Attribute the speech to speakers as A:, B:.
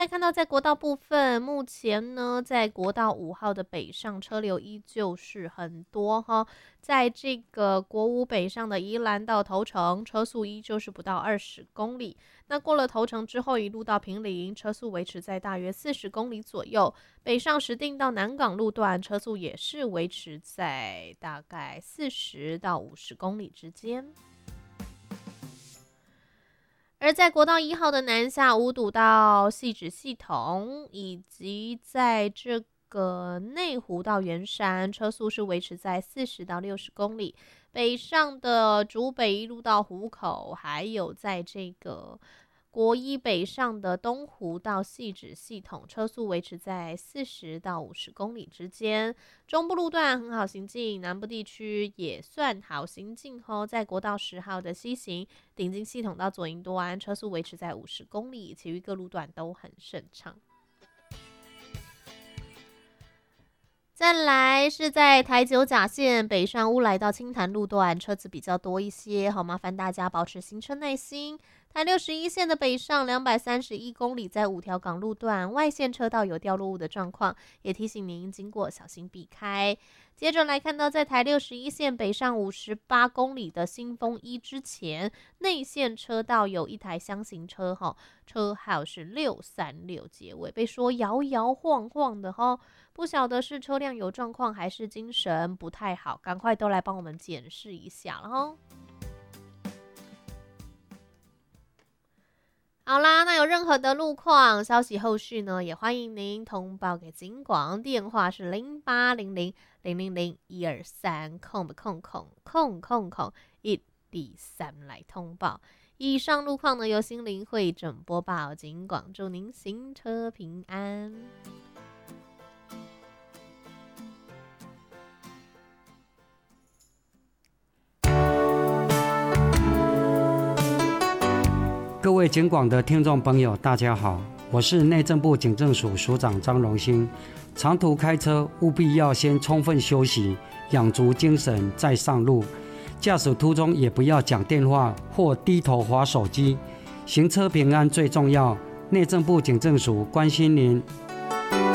A: 再看到在国道部分，目前呢，在国道5号的北上车流依旧是很多哈，在这个国五北上的宜兰到头城，车速依旧是不到20公里。那过了头城之后，一路到坪林，车速维持在大约40公里左右。北上石碇到南港路段，车速也是维持在大概40到50公里之间。而在国道1号的南下五堵到汐止系统，以及在这个内湖到圆山，车速是维持在40到60公里。北上的竹北一路到湖口，还有在这个国一北上的东湖到汐止系统，车速维持在40到50公里之间。中部路段很好行进，南部地区也算好行进哦。在国道10号的西行顶进系统到左营多安，车速维持在50公里，其余各路段都很顺畅。再来是在台九甲线北上乌来到清潭路段，车子比较多一些，好麻烦大家保持行车耐心。台61线的北上231公里，在五条港路段外线车道有掉落物的状况，也提醒您经过小心避开。接着来看到在台61线北上58公里的新丰一之前，内线车道有一台厢型车车号是636结尾，被说摇摇晃晃的不晓得是车辆有状况还是精神不太好，赶快都来帮我们检视一下了好啦，那有任何的路况消息，后续呢也欢迎您通报给警广，电话是0800-000-123，123来通报。以上路况呢由心灵会诊播报，警广祝您行车平安。
B: 各位警广的听众朋友大家好，我是内政部警政署署长张荣兴。长途开车务必要先充分休息，养足精神再上路。驾驶途中也不要讲电话或低头滑手机，行车平安最重要。内政部警政署关心您。